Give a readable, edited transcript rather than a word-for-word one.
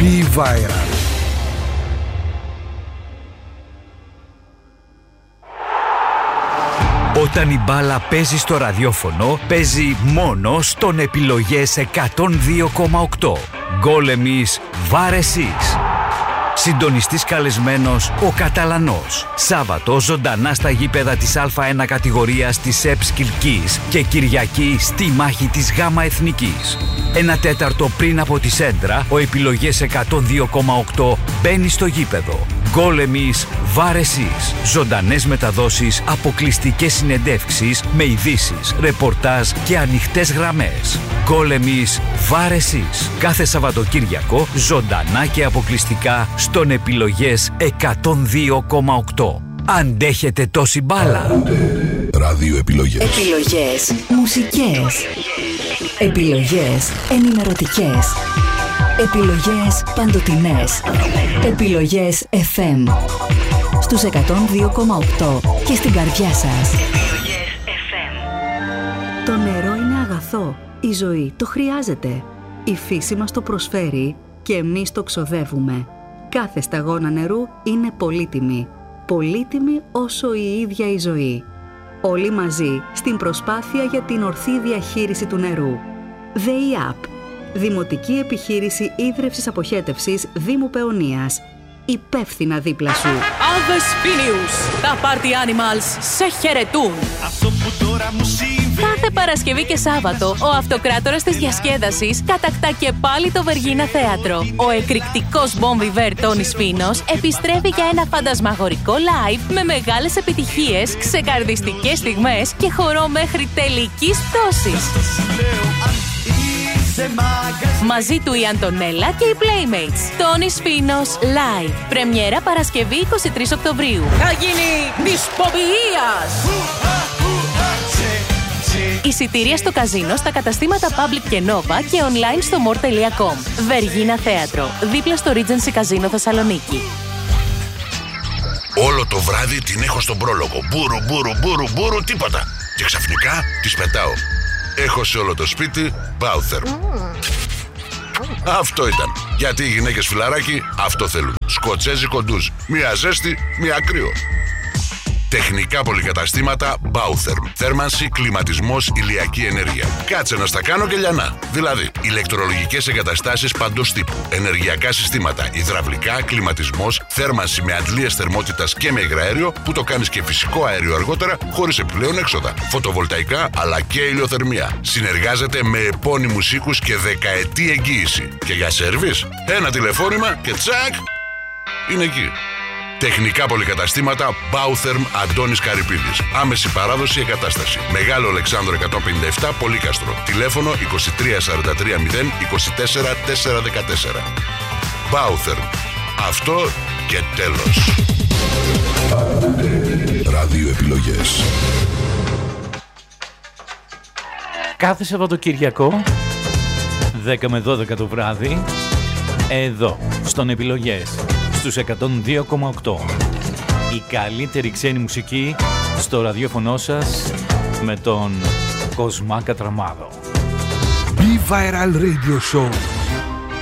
Be Viral. Όταν η μπάλα παίζει στο ραδιόφωνο, παίζει μόνο στον Επιλογές 102,8. Γκολ εμείς, βάρ εσείς. Συντονιστής καλεσμένος ο Καταλανός. Σάββατο ζωντανά στα γήπεδα της Α1 κατηγορίας της ΕΠΣ Κιλκής και Κυριακή στη μάχη της Γάμα Εθνικής. 1/4 πριν από τη σέντρα, ο Επιλογές 102,8 μπαίνει στο γήπεδο. Γκολ εμείς, βάρ εσείς. Ζωντανές μεταδόσεις, αποκλειστικές συνεντεύξεις με ειδήσεις, ρεπορτάζ και ανοιχτές γραμμές. Γκολ εμείς, βάρ εσείς. Κάθε Σαββατοκύριακο, ζωντανά και αποκλειστικά στον Επιλογές 102,8. Αντέχετε τόση μπάλα? Ράδιο Επιλογές. Επιλογές μουσικές. Επιλογές ενημερωτικές. Επιλογές παντοτινές. Επιλογές FM. Στους 102,8 και στην καρδιά σας. Επιλογές FM. Το νερό είναι αγαθό. Η ζωή το χρειάζεται. Η φύση μας το προσφέρει και εμείς το ξοδεύουμε. Κάθε σταγόνα νερού είναι πολύτιμη. Πολύτιμη όσο η ίδια η ζωή. Όλοι μαζί στην προσπάθεια για την ορθή διαχείριση του νερού. ΔΕΙΑΠ. Δημοτική Επιχείρηση Ίδρευσης Αποχέτευσης Δήμου Παιωνίας. Υπεύθυνα δίπλα σου. Alvespinius. Τα Party Animals σε χαιρετούν. Κάθε Παρασκευή και Σάββατο, ο αυτοκράτορας της διασκέδασης κατακτά και πάλι το Βεργίνα Θέατρο. Ο εκρηκτικός Bon Vivant Τόνις Σπίνος επιστρέφει για ένα φαντασμαγορικό live με μεγάλες επιτυχίες, ξεκαρδιστικές στιγμές και χορό μέχρι τελικής πτώσης. Μαζί του η Αντωνέλα και οι Playmates. Τόνις Σπίνος live. Πρεμιέρα Παρασκευή 23 Οκτωβρίου. Θα γίνει δυσποποιίας. Εισιτήρια στο καζίνο, στα καταστήματα Public και Nova και online στο more.com. Βεργίνα Θέατρο, δίπλα στο Regency Καζίνο Θεσσαλονίκη. Όλο το βράδυ την έχω στον πρόλογο. Μπούρου, τίποτα. Και ξαφνικά της πετάω. Έχω σε όλο το σπίτι Bautherm. Αυτό ήταν. Γιατί οι γυναίκες φιλαράκι αυτό θέλουν. Σκοτσέζικο ντουζ. Μία ζέστη, μία κρύο. Τεχνικά πολυκαταστήματα Bautherm. Θέρμανση, κλιματισμός, ηλιακή ενέργεια. Κάτσε να στα κάνω και λιανά. Δηλαδή, ηλεκτρολογικές εγκαταστάσεις παντός τύπου. Ενεργειακά συστήματα, υδραυλικά, κλιματισμός, θέρμανση με αντλίες θερμότητας και με υγραέριο που το κάνεις και φυσικό αέριο αργότερα χωρίς επιπλέον έξοδα. Φωτοβολταϊκά αλλά και ηλιοθερμία. Συνεργάζεται με επώνυμους οίκους και δεκαετή εγγύηση. Και για σέρβις, ένα τηλεφώνημα και τσακ, είναι εκεί. Τεχνικά πολυκαταστήματα Bautherm Αντώνης Καρυπίδης. Άμεση παράδοση εγκατάσταση. Μεγάλο Αλεξάνδρο 157 Πολύκαστρο. Τηλέφωνο 2343 0 24 414. Bautherm. Αυτό και τέλος. Ράδιο Επιλογές. Κάθε Σαββατοκύριακο 10 με 12 το βράδυ εδώ στον Επιλογές στους 102,8. Η καλύτερη ξένη μουσική στο ραδιόφωνο σας με τον Κοσμά Κατραμάδο. Be Viral Radio Show.